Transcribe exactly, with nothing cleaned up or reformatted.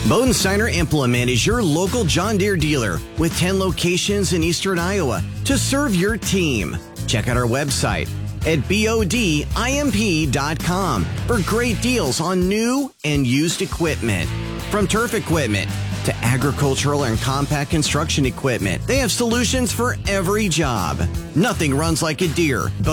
Bodensteiner Implement is your local John Deere dealer with ten locations in eastern Iowa to serve your team. Check out our website at bodimp dot com for great deals on new and used equipment. From turf equipment to agricultural and compact construction equipment, they have solutions for every job. Nothing runs like a Deere.